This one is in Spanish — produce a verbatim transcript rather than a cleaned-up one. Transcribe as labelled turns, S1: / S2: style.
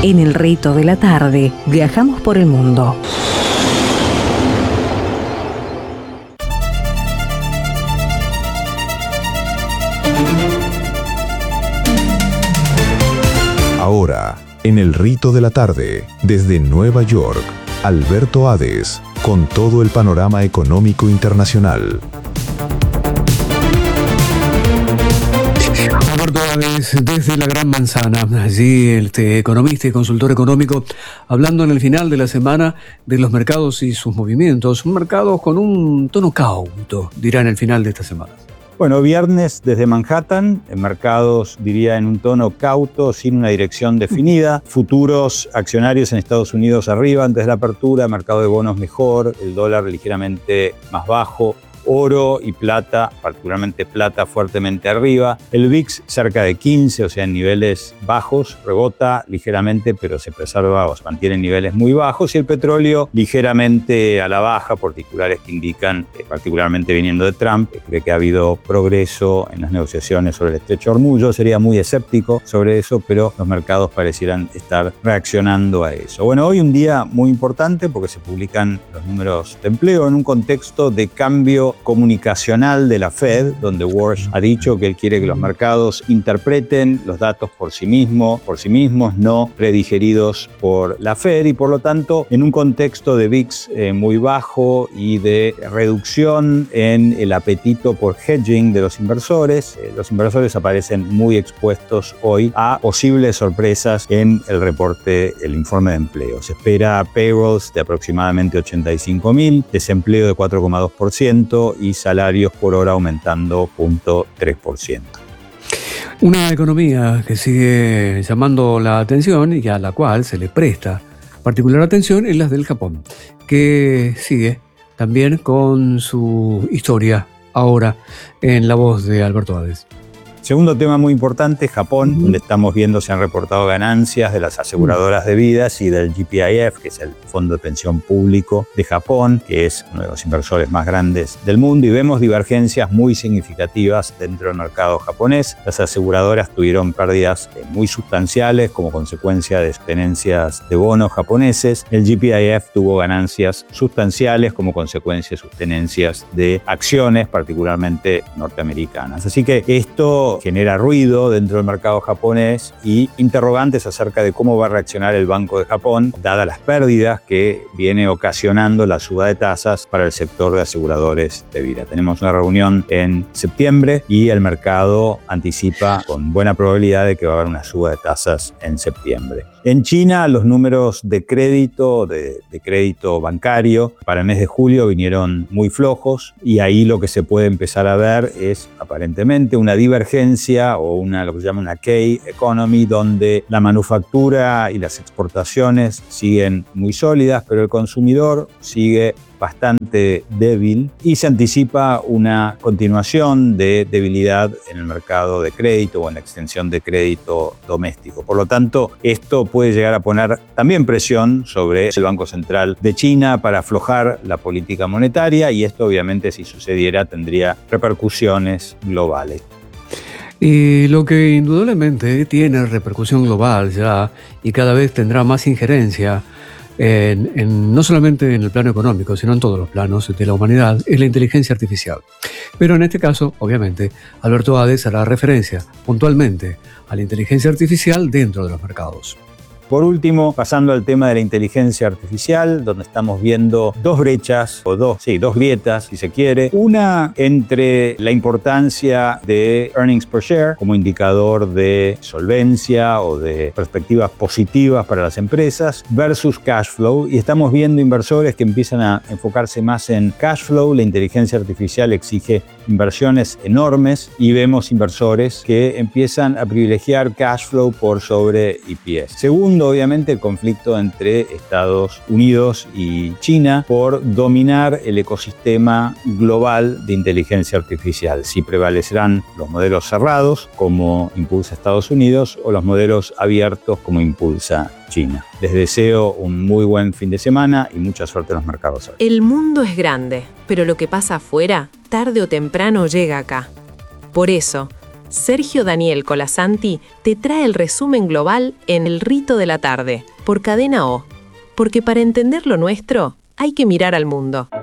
S1: En el rito de la tarde, viajamos por el mundo.
S2: Ahora, en el rito de la tarde, desde Nueva York, Alberto Hades, con todo el panorama económico internacional.
S3: Alberto Hades, desde la Gran Manzana, allí este economista y consultor económico, hablando en el final de la semana de los mercados y sus movimientos, un mercado con un tono cauto, dirá en el final de esta semana.
S4: Bueno, viernes desde Manhattan, en mercados, diría, en un tono cauto, sin una dirección definida. Futuros accionarios en Estados Unidos arriba antes de la apertura, mercado de bonos mejor, el dólar ligeramente más bajo. Oro y plata, particularmente plata, fuertemente arriba. El V I X cerca de quince, o sea, en niveles bajos, rebota ligeramente, pero se preserva o se mantiene en niveles muy bajos. Y el petróleo ligeramente a la baja, particulares que indican, eh, particularmente viniendo de Trump, que cree que ha habido progreso en las negociaciones sobre el estrecho de Hormuz. Yo sería muy escéptico sobre eso, pero los mercados parecieran estar reaccionando a eso. Bueno, hoy un día muy importante porque se publican los números de empleo en un contexto de cambio comunicacional de la Fed, donde Walsh ha dicho que él quiere que los mercados interpreten los datos por sí mismos, por sí mismos, no predigeridos por la Fed, y por lo tanto, en un contexto de V I X eh, muy bajo y de reducción en el apetito por hedging de los inversores, eh, los inversores aparecen muy expuestos hoy a posibles sorpresas en el reporte, el informe de empleo. Se espera payrolls de aproximadamente ochenta y cinco mil, desempleo de cuatro coma dos por ciento, y salarios por hora aumentando cero punto tres por ciento.
S3: Una economía que sigue llamando la atención y a la cual se le presta particular atención es la del Japón, que sigue también con su historia ahora en la voz de Alberto Hades.
S4: Segundo tema muy importante, Japón, uh-huh. donde estamos viendo se han reportado ganancias de las aseguradoras de vidas y del G P I F, que es el Fondo de Pensión Público de Japón, que es uno de los inversores más grandes del mundo, y vemos divergencias muy significativas dentro del mercado japonés. Las aseguradoras tuvieron pérdidas muy sustanciales como consecuencia de tenencias de bonos japoneses. El G P I F tuvo ganancias sustanciales como consecuencia de sus tenencias de acciones, particularmente norteamericanas. Así que esto genera ruido dentro del mercado japonés y interrogantes acerca de cómo va a reaccionar el Banco de Japón, dadas las pérdidas que viene ocasionando la suba de tasas para el sector de aseguradores de vida. Tenemos una reunión en septiembre y el mercado anticipa con buena probabilidad de que va a haber una suba de tasas en septiembre. En China, los números de crédito, de, de crédito bancario para el mes de julio vinieron muy flojos, y ahí lo que se puede empezar a ver es aparentemente una divergencia o una, lo que se llama una K-economy, donde la manufactura y las exportaciones siguen muy sólidas, pero el consumidor sigue bastante débil, y se anticipa una continuación de debilidad en el mercado de crédito o en la extensión de crédito doméstico. Por lo tanto, esto puede llegar a poner también presión sobre el Banco Central de China para aflojar la política monetaria, y esto obviamente, si sucediera, tendría repercusiones globales.
S3: Y lo que indudablemente tiene repercusión global ya, y cada vez tendrá más injerencia En, en, no solamente en el plano económico, sino en todos los planos de la humanidad, es la inteligencia artificial. Pero en este caso, obviamente, Alberto Hades hará referencia puntualmente a la inteligencia artificial dentro de los mercados.
S4: Por último, pasando al tema de la inteligencia artificial, donde estamos viendo dos brechas, o dos, sí, dos grietas, si se quiere. Una entre la importancia de earnings per share como indicador de solvencia o de perspectivas positivas para las empresas versus cash flow. Y estamos viendo inversores que empiezan a enfocarse más en cash flow. La inteligencia artificial exige inversiones enormes, y vemos inversores que empiezan a privilegiar cash flow por sobre E P S. Segundo, obviamente, el conflicto entre Estados Unidos y China por dominar el ecosistema global de inteligencia artificial. Si prevalecerán los modelos cerrados, como impulsa Estados Unidos, o los modelos abiertos, como impulsa China. Les deseo un muy buen fin de semana y mucha suerte en los mercados.
S5: El mundo es grande, pero lo que pasa afuera, tarde o temprano llega acá. Por eso, Sergio Daniel Colasanti te trae el resumen global en El Rito de la Tarde, por Cadena O. Porque para entender lo nuestro, hay que mirar al mundo.